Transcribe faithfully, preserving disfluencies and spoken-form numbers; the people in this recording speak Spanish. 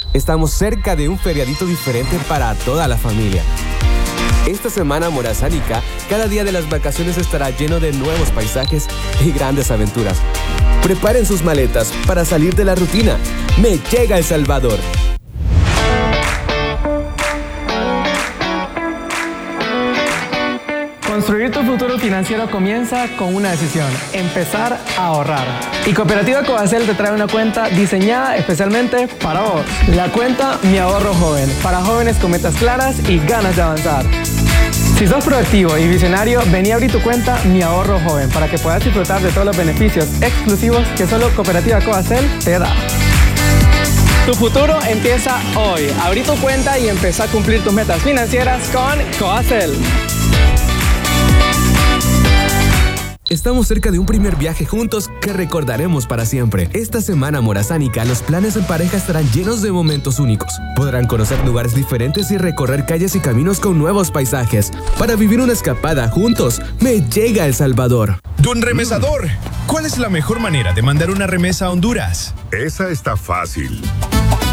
Estamos cerca de un feriadito diferente para toda la familia. Esta semana morazánica, cada día de las vacaciones estará lleno de nuevos paisajes y grandes aventuras. Preparen sus maletas para salir de la rutina. Me llega El Salvador. Construir tu futuro financiero comienza con una decisión: empezar a ahorrar. Y Cooperativa Coacel te trae una cuenta diseñada especialmente para vos. La cuenta Mi Ahorro Joven, para jóvenes con metas claras y ganas de avanzar. Si sos proactivo y visionario, vení a abrir tu cuenta Mi Ahorro Joven para que puedas disfrutar de todos los beneficios exclusivos que solo Cooperativa Coacel te da. Tu futuro empieza hoy. Abrí tu cuenta y empezá a cumplir tus metas financieras con Coacel. Estamos cerca de un primer viaje juntos que recordaremos para siempre. Esta semana morazánica, los planes en pareja estarán llenos de momentos únicos. Podrán conocer lugares diferentes y recorrer calles y caminos con nuevos paisajes. Para vivir una escapada juntos, me llega El Salvador. Don Remesador, ¿cuál es la mejor manera de mandar una remesa a Honduras? Esa está fácil.